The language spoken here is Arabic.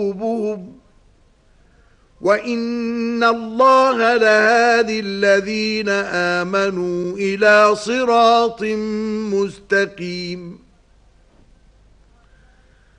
قلوبهم وَإِنَّ اللَّهَ لَهَادِ الَّذِينَ آمَنُوا إِلَى صِرَاطٍ مُسْتَقِيمٍ